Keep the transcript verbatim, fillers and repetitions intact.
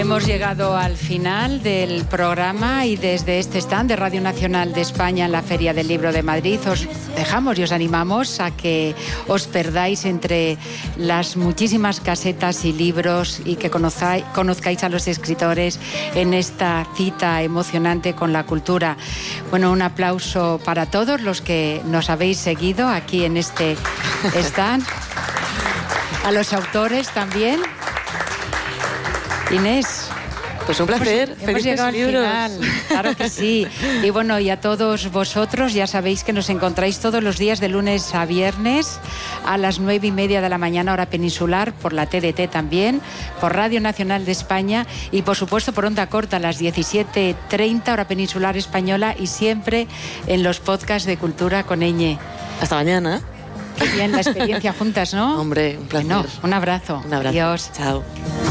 Hemos llegado al final del programa y desde este stand de Radio Nacional de España en la Feria del Libro de Madrid os dejamos y os animamos a que os perdáis entre las muchísimas casetas y libros y que conozcáis, conozcáis a los escritores en esta cita emocionante con la cultura. Bueno, un aplauso para todos los que nos habéis seguido aquí en este stand. A los autores también. Inés. Pues un placer. Hemos, hemos llegado al final, claro que sí. Y bueno, y a todos vosotros, ya sabéis que nos encontráis todos los días de lunes a viernes a las nueve y media de la mañana, hora peninsular, por la T D T también, por Radio Nacional de España y por supuesto por onda corta a las diecisiete treinta, hora peninsular española, y siempre en los podcasts de Cultura con Eñe. Hasta mañana. Qué bien la experiencia juntas, ¿no? Hombre, un placer. Bueno, un abrazo. Un abrazo. Adiós. Chao.